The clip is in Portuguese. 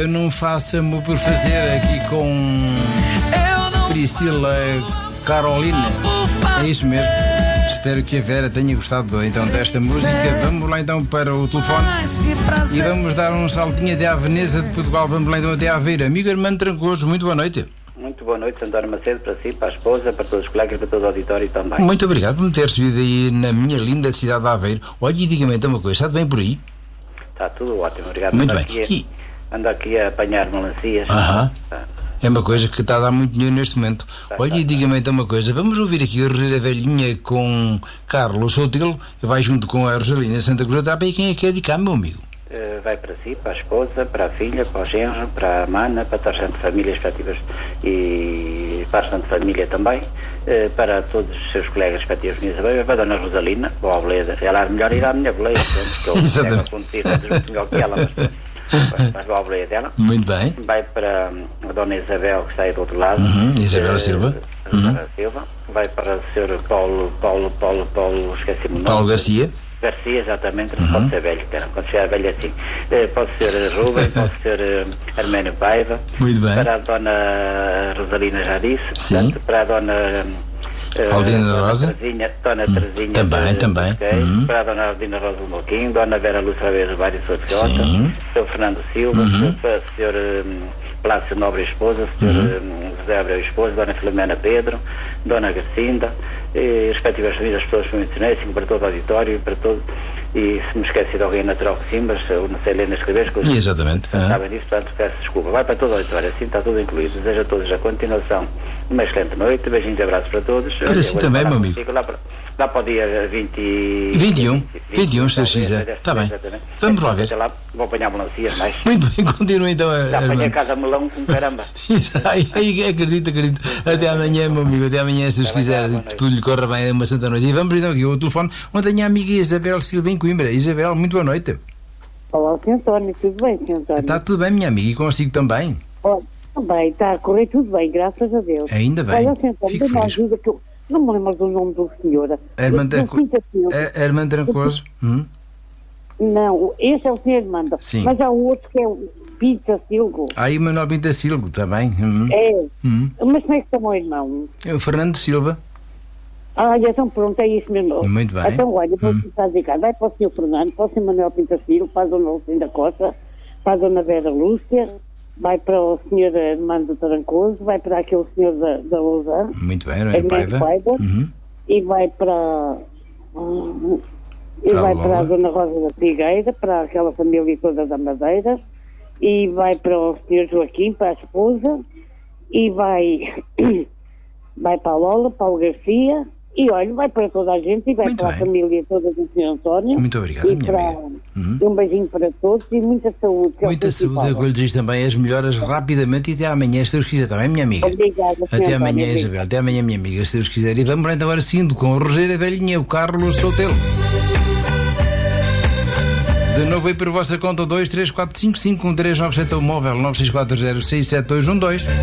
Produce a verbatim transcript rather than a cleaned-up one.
Eu não faço amor por fazer aqui com Priscila Carolina. É isso mesmo. Espero que a Vera tenha gostado então desta música. Vamos lá então para o telefone e vamos dar um saltinho até à Veneza de Portugal. Vamos lá então até à Aveiro. Amigo Armando Trancoso, muito boa noite. Muito boa noite, António Macedo, para si, para a esposa, para todos os colegas, para todo o auditório também. Muito obrigado por me ter recebido aí na minha linda cidade de Aveiro. Olha, e diga-me então uma coisa, está bem por aí? Está tudo ótimo, obrigado. Muito ando bem. Aqui a, E... Ando aqui a apanhar melancias. Aham. Tá. É uma coisa que está a dar muito dinheiro neste momento. Tá, Olha, tá, e diga-me então uma coisa. Vamos ouvir aqui a Roger a Velhinha com Carlos Sotelo. Vai junto com a Rosalina Santa Cruz. Está bem, quem é que é de cá, meu amigo? Uh, vai para si, para a esposa, para a filha, para o genro, para a mana, para toda a gente de famílias respectivas e para a gente de família também, uh, para todos os seus colegas respectivos, para a dona Rosalina, boa boleia. Ela é melhor ir à minha boleia, porque eu não a conduzir muito melhor que ela, mas, mas boa boleia dela. Muito bem. Vai para a dona Isabel, que está aí do outro lado. Uhum, Isabel uh, Silva. Isabel uhum. Silva. Vai para o senhor Paulo, Paulo, Paulo, Paulo, esqueci-me o nome. Paulo Garcia. Garcia, exatamente, não uhum. pode ser velho, cara. Quando chegar velho assim. Uh, pode ser Rubem, pode ser uh, Arménio Paiva. Muito bem. Para a dona Rosalina já disse. Sim. Portanto, para a dona uh, Aldina Rosa. Terezinha, dona uhum. Terezinha. Também, de, também. Okay. Uhum. Para a dona Aldina Rosa do Moquinho, dona Vera Lúcia Aveiro Vário Sua Filhota, Sim. senhor Fernando Silva, uhum. senhor, senhor um, Plácio Nobre Esposa, senhor uhum. José Abreu Esposa, dona Filomena Pedro, dona Garcinda, e respectivas famílias, as pessoas que me mencionei, assim, para todo o auditório, para todo. E se me esqueci de alguém natural que sim, mas eu não sei ler nem escrever as coisas. Exatamente. Sabem disso, portanto peço desculpa. Vai para todo o auditório, assim está tudo incluído. Desejo a todos a continuação uma excelente noite, beijinhos e abraços para todos. Para si também, meu amigo. Lá para, lá para o dia vinte... vinte e um, vinte e um, se Deus quiser. Está bem. Vamos lá ver. Até lá, vou apanhar melancias mais. Muito bem, continua então a... Já apanhei a casa melão com caramba. Aí, acredito, acredito. Até amanhã, meu amigo, até amanhã, se Deus quiser. Que tudo lhe corra bem, uma santa noite. E vamos então aqui ao telefone, onde tenho a amiga Isabel Silva em Coimbra. Isabel, muito boa noite. Olá, senhor António, tudo bem, senhor António? Está tudo bem, minha amiga, e consigo também? Olha, também, está a correr tudo bem, graças a Deus. Ainda bem. Olha, senhor António, dê-me ajuda que eu não me lembro do nome do senhor. Armando Trancoso? Hum? Não, esse é o senhor Armando. Sim. Mas há o outro que é o Pinta Silgo. Há aí o Manuel Pinta Silgo também. Hum. É, hum. Mas como é que está o meu irmão? É o Fernando Silva. Ah, então pronto, é isso mesmo. Muito bem. Então, olha, vou hum. começar a dizer, vai para o senhor Fernando, para o senhor Manuel Pinta Silgo, para a dona Lucinda Costa, para a dona Vera Lúcia, vai para o senhor Armando Trancoso, vai para aquele senhor da, da Lausanne. Muito bem, não é Paiva? Paiva uhum. E vai para... Hum, e vai para a dona Rosa da Figueira, para aquela família toda da Madeira, e vai para o senhor Joaquim, para a esposa, e vai, vai para a Lola, para o Garcia, e olha, vai para toda a gente, e vai muito para bem. A família toda do senhor António. Muito obrigado, e minha para, uhum. um beijinho para todos e muita saúde. Muita saúde, eu lhe digo também as melhoras rapidamente e até amanhã, se Deus quiser, também, minha amiga. Obrigada, até amanhã, António, Isabel, até amanhã, minha amiga, se Deus quiser. E vamos lá então agora seguindo com o Roger a Velhinha, o Carlos Sotelo. De novo aí por vossa conta dois três quatro cinco cinco um três nove sete, o móvel nove seis quatro zero seis sete dois um dois.